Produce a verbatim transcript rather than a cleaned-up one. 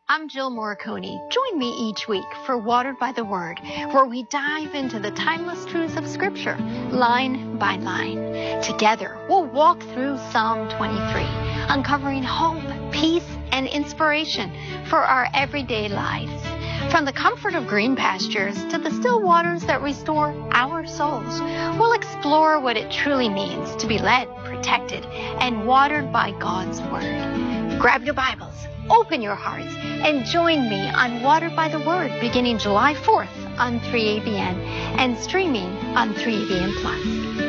I'm Jill Morricone. Join me each week for Watered by the Word, where we dive into the timeless truths of Scripture, line by line. Together, we'll walk through Psalm twenty-three, uncovering hope, peace, and inspiration for our everyday lives. From the comfort of green pastures to the still waters that restore our souls, we'll explore what it truly means to be led, protected, and watered by God's Word. Grab your Bibles, open your hearts, and join me on Watered by the Word beginning July fourth on three A B N and streaming on three A B N Plus.